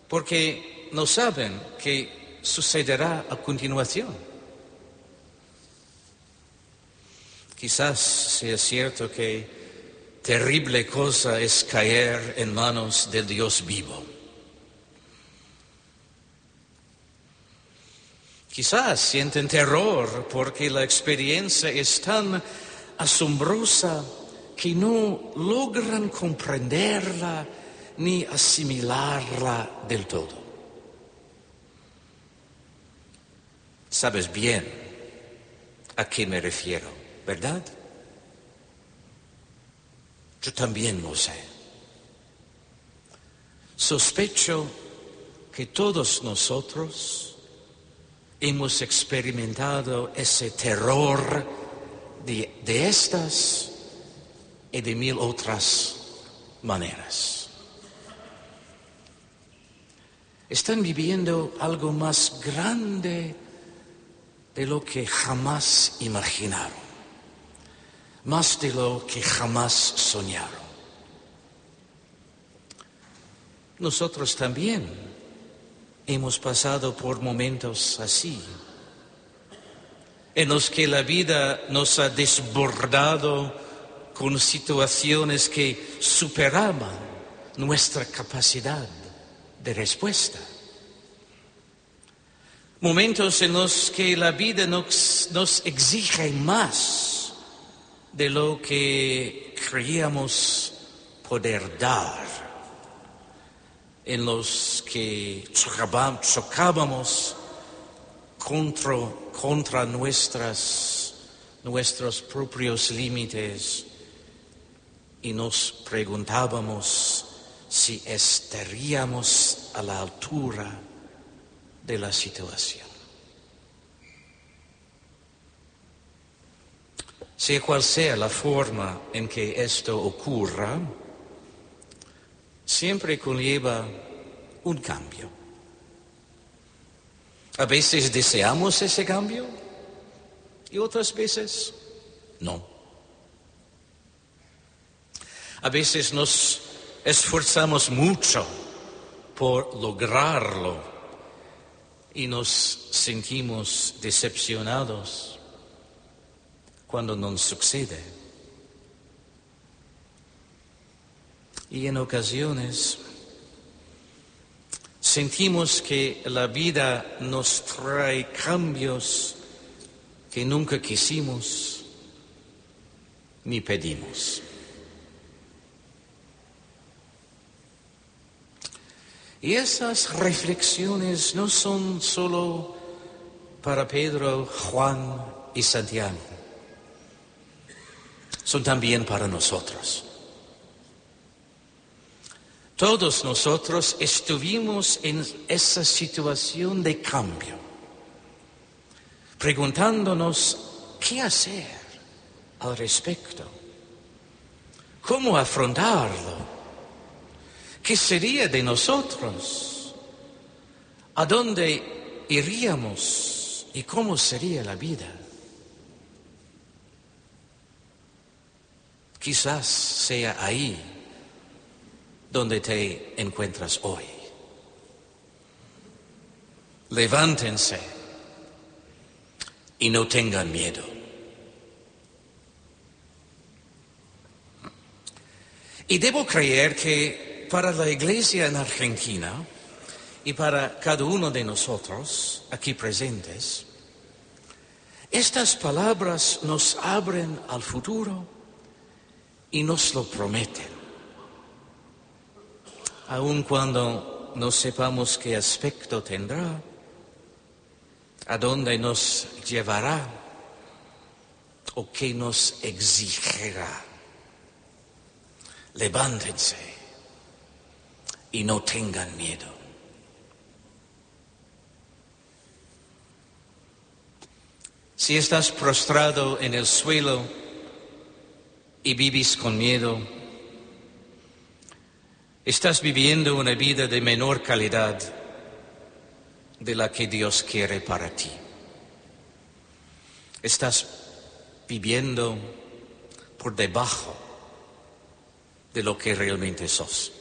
porque no saben qué sucederá a continuación. Quizás sea cierto que terrible cosa es caer en manos del Dios vivo. Quizás sienten terror porque la experiencia es tan asombrosa que no logran comprenderla ni asimilarla del todo. Sabes bien a qué me refiero, ¿verdad? Yo también lo sé. Sospecho que todos nosotros hemos experimentado ese terror de estas y de mil otras maneras. Están viviendo algo más grande de lo que jamás imaginaron, más de lo que jamás soñaron. Nosotros también hemos pasado por momentos así, en los que la vida nos ha desbordado con situaciones que superaban nuestra capacidad de respuesta. Momentos en los que la vida nos exige más de lo que creíamos poder dar, en los que chocábamos contra nuestros propios límites y nos preguntábamos si estaríamos a la altura de la situación. Sea cual sea la forma en que esto ocurra, siempre conlleva un cambio. A veces deseamos ese cambio y otras veces no. A veces nos esforzamos mucho por lograrlo y nos sentimos decepcionados cuando no sucede. Y en ocasiones sentimos que la vida nos trae cambios que nunca quisimos ni pedimos. Y esas reflexiones no son solo para Pedro, Juan y Santiago, son también para nosotros. Todos nosotros estuvimos en esa situación de cambio, preguntándonos qué hacer al respecto, cómo afrontarlo. ¿Qué sería de nosotros? ¿A dónde iríamos? ¿Y cómo sería la vida? Quizás sea ahí donde te encuentras hoy. Levántense y no tengan miedo. Y debo creer que para la Iglesia en Argentina y para cada uno de nosotros aquí presentes, estas palabras nos abren al futuro y nos lo prometen. Aun cuando no sepamos qué aspecto tendrá, a dónde nos llevará o qué nos exigirá. Levántense y no tengan miedo. Si estás prostrado en el suelo y vives con miedo, estás viviendo una vida de menor calidad de la que Dios quiere para ti. Estás viviendo por debajo de lo que realmente sos.